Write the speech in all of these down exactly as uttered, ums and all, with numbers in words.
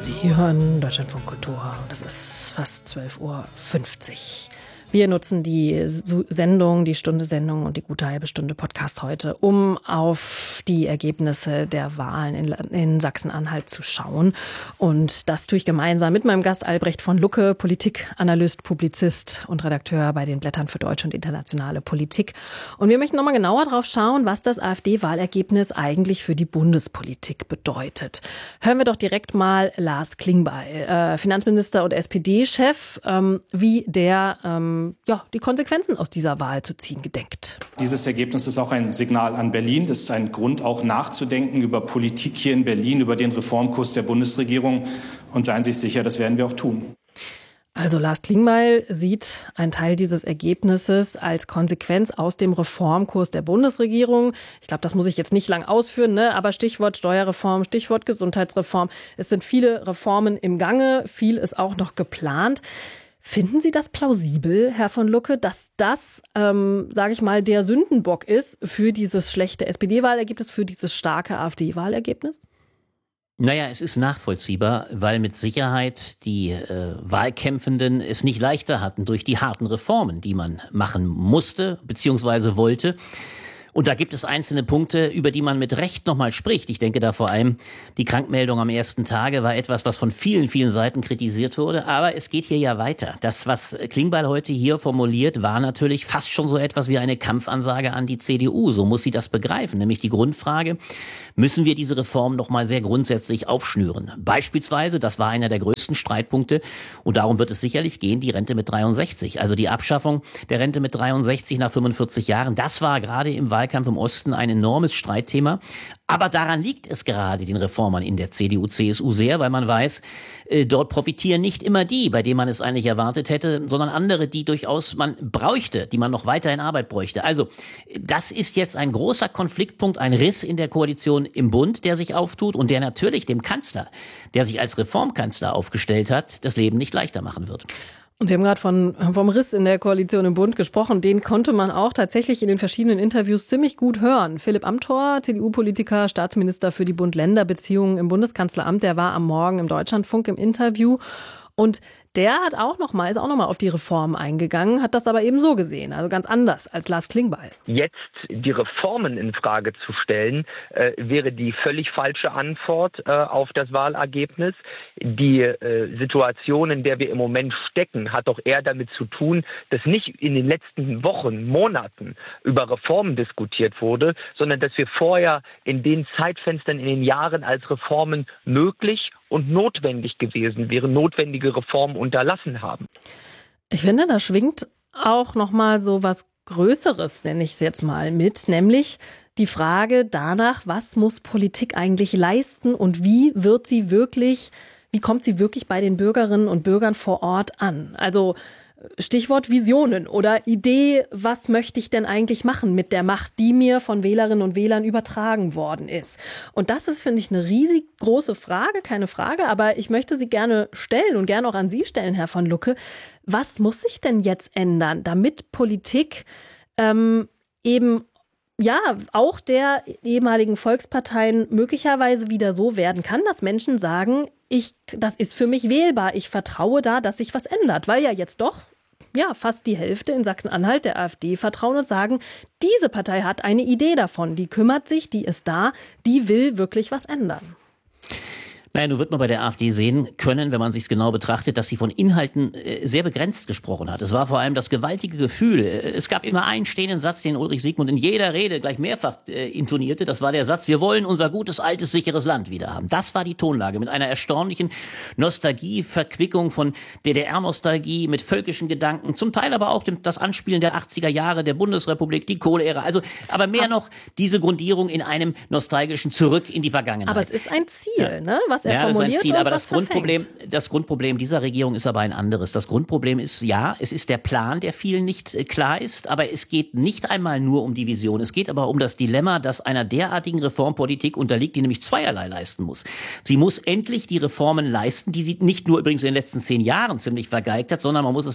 Sie hören Deutschlandfunk Kultur und es ist fast zwölf Uhr fünfzig. Wir nutzen die Sendung, die Stunde Sendung und die gute halbe Stunde Podcast heute, um auf die Ergebnisse der Wahlen in, in Sachsen-Anhalt zu schauen. Und das tue ich gemeinsam mit meinem Gast Albrecht von Lucke, Politikanalyst, Publizist und Redakteur bei den Blättern für deutsche und internationale Politik. Und wir möchten nochmal genauer drauf schauen, was das AfD-Wahlergebnis eigentlich für die Bundespolitik bedeutet. Hören wir doch direkt mal Lars Klingbeil, äh, Finanzminister und S P D-Chef, ähm, wie der ähm, ja, die Konsequenzen aus dieser Wahl zu ziehen gedenkt. Dieses Ergebnis ist auch ein Signal an Berlin. Das ist ein Grund, auch nachzudenken über Politik hier in Berlin, über den Reformkurs der Bundesregierung. Und seien Sie sich sicher, das werden wir auch tun. Also Lars Klingbeil sieht einen Teil dieses Ergebnisses als Konsequenz aus dem Reformkurs der Bundesregierung. Ich glaube, das muss ich jetzt nicht lang ausführen, ne? Aber Stichwort Steuerreform, Stichwort Gesundheitsreform. Es sind viele Reformen im Gange, viel ist auch noch geplant. Finden Sie das plausibel, Herr von Lucke, dass das, ähm, sage ich mal, der Sündenbock ist für dieses schlechte S P D-Wahlergebnis, für dieses starke AfD-Wahlergebnis? Naja, es ist nachvollziehbar, weil mit Sicherheit die äh, Wahlkämpfenden es nicht leichter hatten durch die harten Reformen, die man machen musste bzw. wollte. Und da gibt es einzelne Punkte, über die man mit Recht nochmal spricht. Ich denke da vor allem, die Krankmeldung am ersten Tage war etwas, was von vielen, vielen Seiten kritisiert wurde. Aber es geht hier ja weiter. Das, was Klingbeil heute hier formuliert, war natürlich fast schon so etwas wie eine Kampfansage an die C D U. So muss sie das begreifen. Nämlich die Grundfrage, müssen wir diese Reform nochmal sehr grundsätzlich aufschnüren? Beispielsweise, das war einer der größten Streitpunkte, und darum wird es sicherlich gehen, die Rente mit dreiundsechzig. Also die Abschaffung der Rente mit dreiundsechzig nach fünfundvierzig Jahren. Das war gerade im Wahlkampf Wahlkampf im Osten ein enormes Streitthema. Aber daran liegt es gerade den Reformern in der C D U, C S U sehr, weil man weiß, äh, dort profitieren nicht immer die, bei denen man es eigentlich erwartet hätte, sondern andere, die durchaus man bräuchte, die man noch weiter in Arbeit bräuchte. Also das ist jetzt ein großer Konfliktpunkt, ein Riss in der Koalition im Bund, der sich auftut und der natürlich dem Kanzler, der sich als Reformkanzler aufgestellt hat, das Leben nicht leichter machen wird. Und Sie haben gerade von, vom Riss in der Koalition im Bund gesprochen. Den konnte man auch tatsächlich in den verschiedenen Interviews ziemlich gut hören. Philipp Amthor, C D U-Politiker, Staatsminister für die Bund-Länder-Beziehungen im Bundeskanzleramt, der war am Morgen im Deutschlandfunk im Interview. Und der hat auch noch mal, ist auch noch mal auf die Reform eingegangen, hat das aber eben so gesehen, also ganz anders als Lars Klingbeil. Jetzt die Reformen in Frage zu stellen, äh, wäre die völlig falsche Antwort äh, auf das Wahlergebnis. Die äh, Situation, in der wir im Moment stecken, hat doch eher damit zu tun, dass nicht in den letzten Wochen, Monaten über Reformen diskutiert wurde, sondern dass wir vorher in den Zeitfenstern, in den Jahren, als Reformen möglich und notwendig gewesen wären, notwendige Reformen unterlassen haben. Ich finde, da schwingt auch noch mal so was Größeres, nenne ich es jetzt mal, mit, nämlich die Frage danach, was muss Politik eigentlich leisten und wie wird sie wirklich, wie kommt sie wirklich bei den Bürgerinnen und Bürgern vor Ort an? Also Stichwort Visionen oder Idee, was möchte ich denn eigentlich machen mit der Macht, die mir von Wählerinnen und Wählern übertragen worden ist. Und das ist, finde ich, eine riesig große Frage, keine Frage, aber ich möchte sie gerne stellen und gerne auch an Sie stellen, Herr von Lucke. Was muss sich denn jetzt ändern, damit Politik ähm, eben ja auch der ehemaligen Volksparteien möglicherweise wieder so werden kann, dass Menschen sagen, ich, das ist für mich wählbar, ich vertraue da, dass sich was ändert, weil ja jetzt doch ja, fast die Hälfte in Sachsen-Anhalt der AfD vertrauen und sagen, diese Partei hat eine Idee davon, die kümmert sich, die ist da, die will wirklich was ändern. Naja, nun wird man bei der AfD sehen können, wenn man sich es genau betrachtet, dass sie von Inhalten äh, sehr begrenzt gesprochen hat. Es war vor allem das gewaltige Gefühl. Äh, es gab immer einen stehenden Satz, den Ulrich Siegmund in jeder Rede gleich mehrfach äh, intonierte. Das war der Satz, wir wollen unser gutes, altes, sicheres Land wieder haben. Das war die Tonlage mit einer erstaunlichen Nostalgie, Verquickung von D D R-Nostalgie, mit völkischen Gedanken, zum Teil aber auch dem, das Anspielen der achtziger Jahre der Bundesrepublik, die Kohleära. Also, aber mehr noch diese Grundierung in einem nostalgischen Zurück in die Vergangenheit. Aber es ist ein Ziel, ja. ne? Was er ja, das ist ein Ziel, aber das Grundproblem, verfängt. das Grundproblem dieser Regierung ist aber ein anderes. Das Grundproblem ist, ja, es ist der Plan, der vielen nicht äh, klar ist, aber es geht nicht einmal nur um die Vision. Es geht aber um das Dilemma, das einer derartigen Reformpolitik unterliegt, die nämlich zweierlei leisten muss. Sie muss endlich die Reformen leisten, die sie nicht nur übrigens in den letzten zehn Jahren ziemlich vergeigt hat, sondern man muss es ja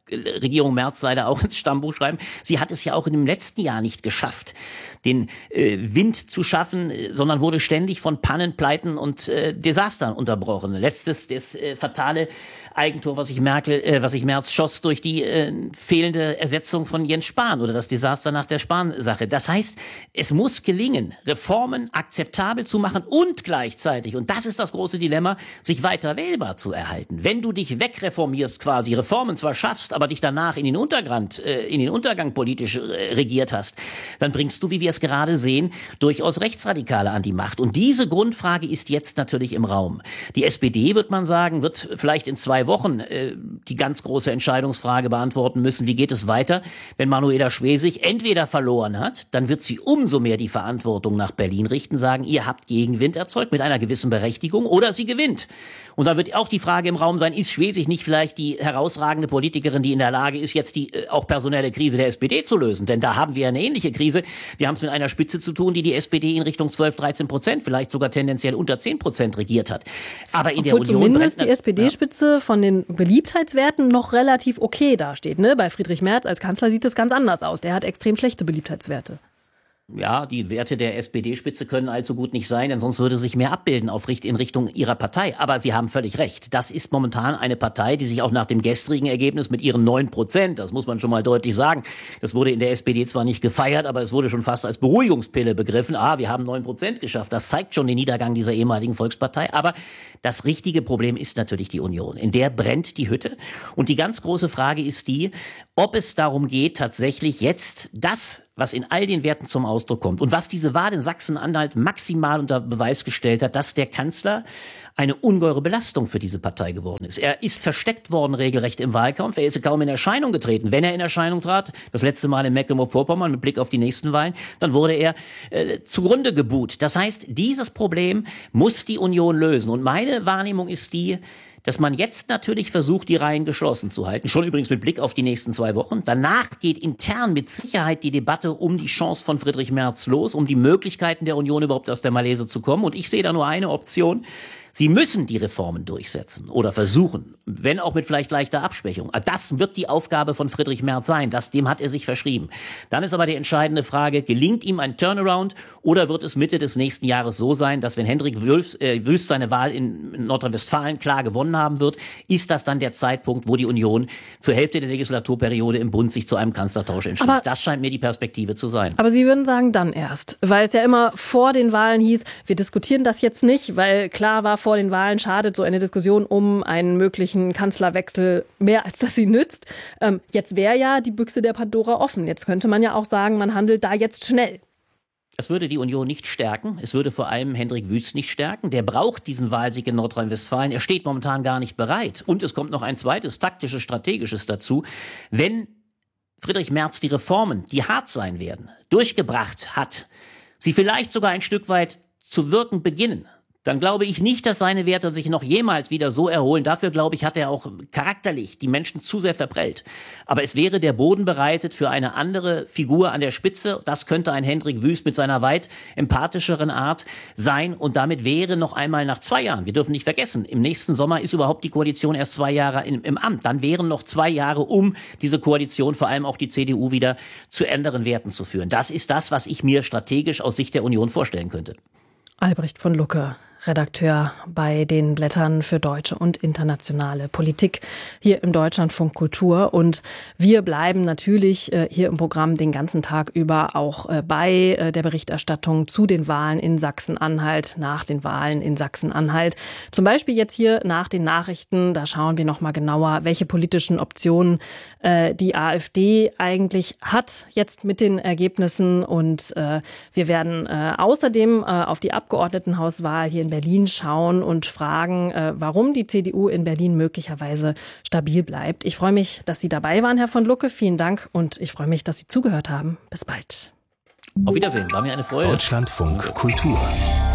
Regierung Merz leider auch ins Stammbuch schreiben. Sie hat es ja auch in dem letzten Jahr nicht geschafft, den äh, Wind zu schaffen, sondern wurde ständig von Pannen, Pleiten und äh, Desastern unterbrochen. Letztes das äh, fatale Eigentor, was ich Merkel, äh, was ich Merz schoss durch die äh, fehlende Ersetzung von Jens Spahn oder das Desaster nach der Spahn-Sache. Das heißt, es muss gelingen, Reformen akzeptabel zu machen und gleichzeitig, und das ist das große Dilemma, sich weiter wählbar zu erhalten. Wenn du dich wegreformierst, quasi Reformen zwar schaffst, aber dich danach in den Untergang, äh, in den Untergang politisch äh, regiert hast, dann bringst du, wie wir es gerade sehen, durchaus Rechtsradikale an die Macht. Und diese Grundfrage ist jetzt natürlich im Raum. Die S P D, wird man sagen, wird vielleicht in zwei Wochen äh, die ganz große Entscheidungsfrage beantworten müssen, wie geht es weiter, wenn Manuela Schwesig entweder verloren hat, dann wird sie umso mehr die Verantwortung nach Berlin richten, sagen, ihr habt Gegenwind erzeugt mit einer gewissen Berechtigung, oder sie gewinnt. Und da wird auch die Frage im Raum sein, ist Schwesig nicht vielleicht die herausragende Politikerin, die in der Lage ist, jetzt die äh, auch personelle Krise der S P D zu lösen? Denn da haben wir eine ähnliche Krise. Wir haben es mit einer Spitze zu tun, die die S P D in Richtung zwölf, dreizehn Prozent, vielleicht sogar tendenziell unter zehn Prozent regiert hat. Aber in Obwohl der Union zumindest die S P D-Spitze ja. von den Beliebtheitswerten noch relativ okay dasteht. Ne? Bei Friedrich Merz als Kanzler sieht es ganz anders aus. Der hat extrem schlechte Beliebtheitswerte. Ja, die Werte der S P D-Spitze können allzu gut nicht sein, denn sonst würde sich mehr abbilden auf Richt in Richtung ihrer Partei. Aber Sie haben völlig recht. Das ist momentan eine Partei, die sich auch nach dem gestrigen Ergebnis mit ihren neun Prozent, das muss man schon mal deutlich sagen, das wurde in der S P D zwar nicht gefeiert, aber es wurde schon fast als Beruhigungspille begriffen. Ah, wir haben neun Prozent geschafft. Das zeigt schon den Niedergang dieser ehemaligen Volkspartei. Aber das richtige Problem ist natürlich die Union. In der brennt die Hütte. Und die ganz große Frage ist die, ob es darum geht, tatsächlich jetzt das, was in all den Werten zum Ausdruck kommt und was diese Wahl in Sachsen-Anhalt maximal unter Beweis gestellt hat, dass der Kanzler eine ungeheure Belastung für diese Partei geworden ist. Er ist versteckt worden regelrecht im Wahlkampf. Er ist kaum in Erscheinung getreten. Wenn er in Erscheinung trat, das letzte Mal in Mecklenburg-Vorpommern mit Blick auf die nächsten Wahlen, dann wurde er äh, zugrunde gebuht. Das heißt, dieses Problem muss die Union lösen. Und meine Wahrnehmung ist die, dass man jetzt natürlich versucht, die Reihen geschlossen zu halten. Schon übrigens mit Blick auf die nächsten zwei Wochen. Danach geht intern mit Sicherheit die Debatte um die Chance von Friedrich Merz los, um die Möglichkeiten der Union überhaupt aus der Malaise zu kommen. Und ich sehe da nur eine Option. Sie müssen die Reformen durchsetzen oder versuchen, wenn auch mit vielleicht leichter Abschwächung. Das wird die Aufgabe von Friedrich Merz sein. Das, dem hat er sich verschrieben. Dann ist aber die entscheidende Frage, gelingt ihm ein Turnaround oder wird es Mitte des nächsten Jahres so sein, dass wenn Hendrik Wüst, äh, Wüst seine Wahl in Nordrhein-Westfalen klar gewonnen haben wird, ist das dann der Zeitpunkt, wo die Union zur Hälfte der Legislaturperiode im Bund sich zu einem Kanzlertausch entschließt. Aber das scheint mir die Perspektive zu sein. Aber Sie würden sagen, dann erst. Weil es ja immer vor den Wahlen hieß, wir diskutieren das jetzt nicht, weil klar war, vor den Wahlen schadet so eine Diskussion um einen möglichen Kanzlerwechsel mehr, als dass sie nützt. Ähm, jetzt wäre ja die Büchse der Pandora offen. Jetzt könnte man ja auch sagen, man handelt da jetzt schnell. Es würde die Union nicht stärken. Es würde vor allem Hendrik Wüst nicht stärken. Der braucht diesen Wahlsieg in Nordrhein-Westfalen. Er steht momentan gar nicht bereit. Und es kommt noch ein zweites taktisches, strategisches dazu. Wenn Friedrich Merz die Reformen, die hart sein werden, durchgebracht hat, sie vielleicht sogar ein Stück weit zu wirken beginnen, dann glaube ich nicht, dass seine Werte sich noch jemals wieder so erholen. Dafür, glaube ich, hat er auch charakterlich die Menschen zu sehr verprellt. Aber es wäre der Boden bereitet für eine andere Figur an der Spitze. Das könnte ein Hendrik Wüst mit seiner weit empathischeren Art sein. Und damit wäre noch einmal nach zwei Jahren, wir dürfen nicht vergessen, im nächsten Sommer ist überhaupt die Koalition erst zwei Jahre im, im Amt. Dann wären noch zwei Jahre, um diese Koalition, vor allem auch die C D U, wieder zu anderen Werten zu führen. Das ist das, was ich mir strategisch aus Sicht der Union vorstellen könnte. Albrecht von Lucke, Redakteur bei den Blättern für deutsche und internationale Politik hier im Deutschlandfunk Kultur. Und wir bleiben natürlich äh, hier im Programm den ganzen Tag über auch äh, bei äh, der Berichterstattung zu den Wahlen in Sachsen-Anhalt, nach den Wahlen in Sachsen-Anhalt. Zum Beispiel jetzt hier nach den Nachrichten, da schauen wir nochmal genauer, welche politischen Optionen äh, die AfD eigentlich hat jetzt mit den Ergebnissen. Und äh, wir werden äh, außerdem äh, auf die Abgeordnetenhauswahl hier in Berlin schauen und fragen, äh, warum die C D U in Berlin möglicherweise stabil bleibt. Ich freue mich, dass Sie dabei waren, Herr von Lucke. Vielen Dank und ich freue mich, dass Sie zugehört haben. Bis bald. Auf Wiedersehen, war mir eine Freude. Deutschlandfunk Kultur.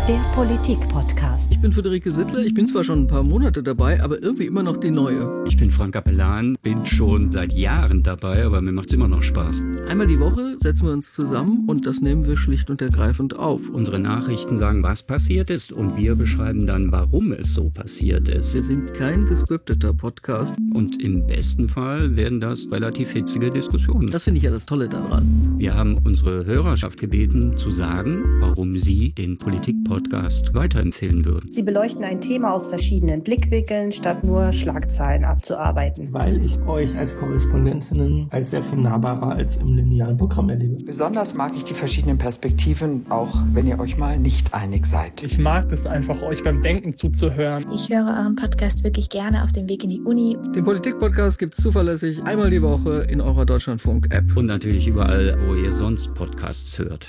Der Politik-Podcast. Ich bin Friederike Sittler, ich bin zwar schon ein paar Monate dabei, aber irgendwie immer noch die Neue. Ich bin Frank Capellan, bin schon seit Jahren dabei, aber mir macht es immer noch Spaß. Einmal die Woche setzen wir uns zusammen und das nehmen wir schlicht und ergreifend auf. Unsere Nachrichten sagen, was passiert ist, und wir beschreiben dann, warum es so passiert ist. Wir sind kein gescripteter Podcast. Und im besten Fall werden das relativ hitzige Diskussionen. Das finde ich ja das Tolle daran. Wir haben unsere Hörerschaft gebeten, zu sagen, warum sie den Politik-Podcast weiterempfehlen würden. Sie beleuchten ein Thema aus verschiedenen Blickwinkeln, statt nur Schlagzeilen abzuarbeiten. Weil ich euch als Korrespondentinnen als sehr viel nahbarer als im linearen Programm erlebe. Besonders mag ich die verschiedenen Perspektiven, auch wenn ihr euch mal nicht einig seid. Ich mag es einfach, euch beim Denken zuzuhören. Ich höre euren Podcast wirklich gerne auf dem Weg in die Uni. Den Politik-Podcast gibt es zuverlässig einmal die Woche in eurer Deutschlandfunk-App. Und natürlich überall, wo ihr sonst Podcasts hört.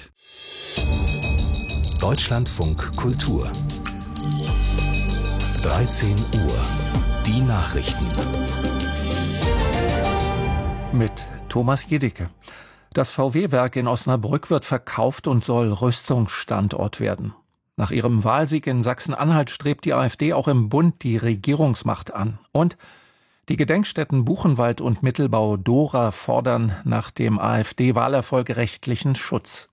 Deutschlandfunk Kultur. dreizehn Uhr. Die Nachrichten. Mit Thomas Jedicke. Das V W-Werk in Osnabrück wird verkauft und soll Rüstungsstandort werden. Nach ihrem Wahlsieg in Sachsen-Anhalt strebt die AfD auch im Bund die Regierungsmacht an. Und die Gedenkstätten Buchenwald und Mittelbau-Dora fordern nach dem AfD-Wahlerfolg rechtlichen Schutz.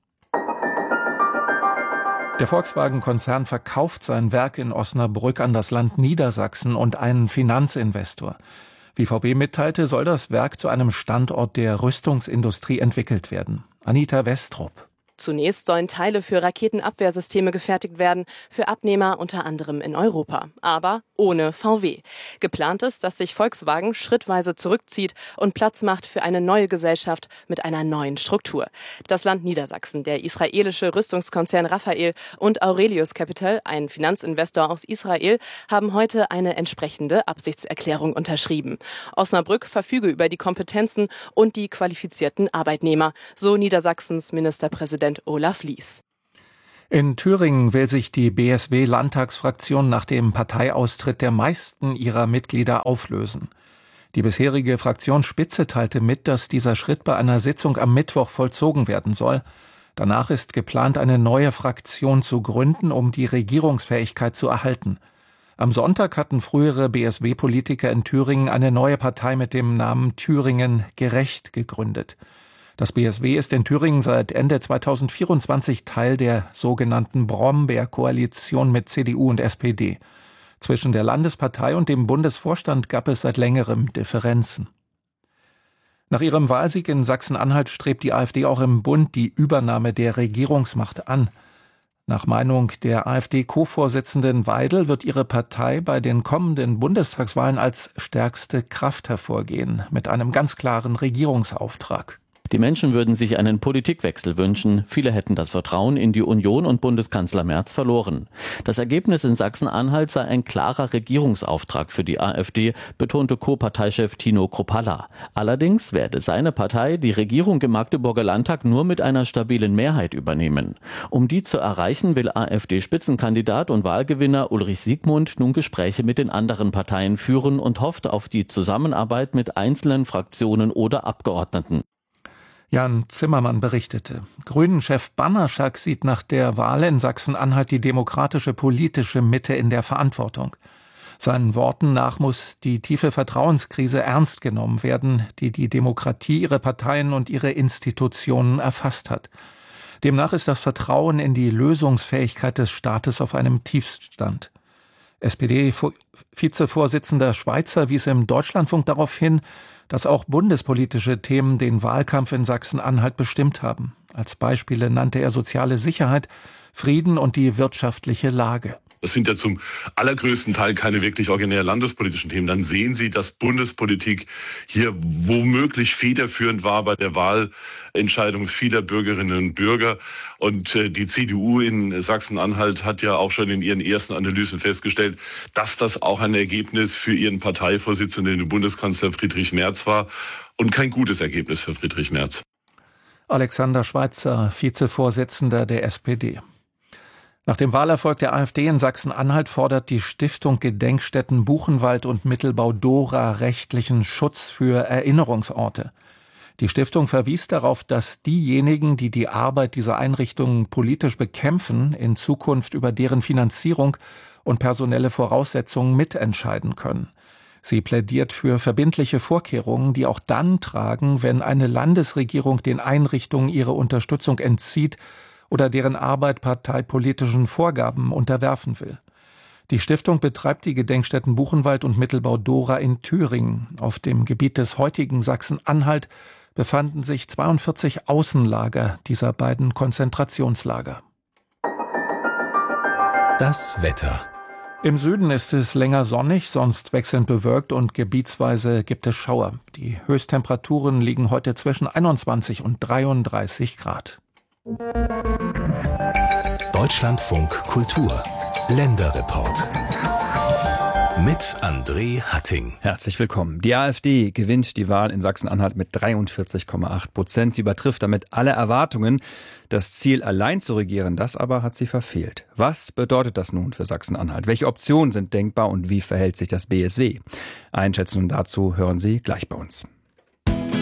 Der Volkswagen-Konzern verkauft sein Werk in Osnabrück an das Land Niedersachsen und einen Finanzinvestor. Wie V W mitteilte, soll das Werk zu einem Standort der Rüstungsindustrie entwickelt werden. Anita Westrup. Zunächst sollen Teile für Raketenabwehrsysteme gefertigt werden, für Abnehmer unter anderem in Europa, aber ohne V W. Geplant ist, dass sich Volkswagen schrittweise zurückzieht und Platz macht für eine neue Gesellschaft mit einer neuen Struktur. Das Land Niedersachsen, der israelische Rüstungskonzern Rafael und Aurelius Capital, ein Finanzinvestor aus Israel, haben heute eine entsprechende Absichtserklärung unterschrieben. Osnabrück verfüge über die Kompetenzen und die qualifizierten Arbeitnehmer, so Niedersachsens Ministerpräsident Olaf Lies. In Thüringen will sich die B S W-Landtagsfraktion nach dem Parteiaustritt der meisten ihrer Mitglieder auflösen. Die bisherige Fraktionsspitze teilte mit, dass dieser Schritt bei einer Sitzung am Mittwoch vollzogen werden soll. Danach ist geplant, eine neue Fraktion zu gründen, um die Regierungsfähigkeit zu erhalten. Am Sonntag hatten frühere B S W-Politiker in Thüringen eine neue Partei mit dem Namen Thüringen Gerecht gegründet. Das B S W ist in Thüringen seit Ende zweitausendvierundzwanzig Teil der sogenannten Brombeer-Koalition mit C D U und S P D. Zwischen der Landespartei und dem Bundesvorstand gab es seit längerem Differenzen. Nach ihrem Wahlsieg in Sachsen-Anhalt strebt die AfD auch im Bund die Übernahme der Regierungsmacht an. Nach Meinung der AfD-Co-Vorsitzenden Weidel wird ihre Partei bei den kommenden Bundestagswahlen als stärkste Kraft hervorgehen, mit einem ganz klaren Regierungsauftrag. Die Menschen würden sich einen Politikwechsel wünschen. Viele hätten das Vertrauen in die Union und Bundeskanzler Merz verloren. Das Ergebnis in Sachsen-Anhalt sei ein klarer Regierungsauftrag für die AfD, betonte Co-Parteichef Tino Kruppalla. Allerdings werde seine Partei die Regierung im Magdeburger Landtag nur mit einer stabilen Mehrheit übernehmen. Um die zu erreichen, will AfD-Spitzenkandidat und Wahlgewinner Ulrich Siegmund nun Gespräche mit den anderen Parteien führen und hofft auf die Zusammenarbeit mit einzelnen Fraktionen oder Abgeordneten. Jan Zimmermann berichtete. Grünen-Chef Bannerschak sieht nach der Wahl in Sachsen-Anhalt die demokratische politische Mitte in der Verantwortung. Seinen Worten nach muss die tiefe Vertrauenskrise ernst genommen werden, die die Demokratie, ihre Parteien und ihre Institutionen erfasst hat. Demnach ist das Vertrauen in die Lösungsfähigkeit des Staates auf einem Tiefststand. S P D-Vizevorsitzender Schweizer wies im Deutschlandfunk darauf hin, dass auch bundespolitische Themen den Wahlkampf in Sachsen-Anhalt bestimmt haben. Als Beispiele nannte er soziale Sicherheit, Frieden und die wirtschaftliche Lage. Das sind ja zum allergrößten Teil keine wirklich originär landespolitischen Themen. Dann sehen Sie, dass Bundespolitik hier womöglich federführend war bei der Wahlentscheidung vieler Bürgerinnen und Bürger. Und die C D U in Sachsen-Anhalt hat ja auch schon in ihren ersten Analysen festgestellt, dass das auch ein Ergebnis für ihren Parteivorsitzenden, den Bundeskanzler Friedrich Merz war und kein gutes Ergebnis für Friedrich Merz. Alexander Schweitzer, Vizevorsitzender der S P D. Nach dem Wahlerfolg der AfD in Sachsen-Anhalt fordert die Stiftung Gedenkstätten Buchenwald und Mittelbau-Dora rechtlichen Schutz für Erinnerungsorte. Die Stiftung verwies darauf, dass diejenigen, die die Arbeit dieser Einrichtungen politisch bekämpfen, in Zukunft über deren Finanzierung und personelle Voraussetzungen mitentscheiden können. Sie plädiert für verbindliche Vorkehrungen, die auch dann tragen, wenn eine Landesregierung den Einrichtungen ihre Unterstützung entzieht oder deren Arbeit parteipolitischen Vorgaben unterwerfen will. Die Stiftung betreibt die Gedenkstätten Buchenwald und Mittelbau-Dora in Thüringen. Auf dem Gebiet des heutigen Sachsen-Anhalt befanden sich zweiundvierzig Außenlager dieser beiden Konzentrationslager. Das Wetter. Im Süden ist es länger sonnig, sonst wechselnd bewölkt und gebietsweise gibt es Schauer. Die Höchsttemperaturen liegen heute zwischen einundzwanzig und dreiunddreißig Grad. Deutschlandfunk Kultur. Länderreport. Mit André Hatting. Herzlich willkommen. Die AfD gewinnt die Wahl in Sachsen-Anhalt mit dreiundvierzig Komma acht Prozent. Sie übertrifft damit alle Erwartungen. Das Ziel, allein zu regieren, das aber hat sie verfehlt. Was bedeutet das nun für Sachsen-Anhalt? Welche Optionen sind denkbar und wie verhält sich das B S W? Einschätzungen dazu hören Sie gleich bei uns.